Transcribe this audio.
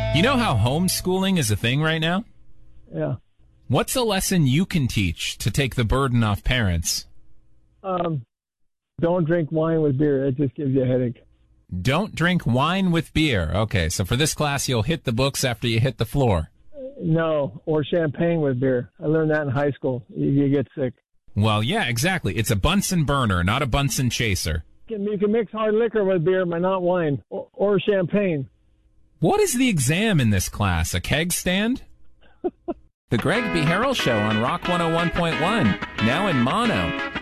You know how homeschooling is a thing right now? Yeah. What's a lesson you can teach to take the burden off parents? Don't drink wine with beer. It just gives you a headache. Don't drink wine with beer. Okay, so for this class, you'll hit the books after you hit the floor. No, or champagne with beer. I learned that in high school. You get sick. Well, yeah, exactly. It's a Bunsen burner, not a Bunsen chaser. You can mix hard liquor with beer, but not wine or champagne. What is the exam in this class? A keg stand? The Greg B. Harrell Show on Rock 101.1, now in mono.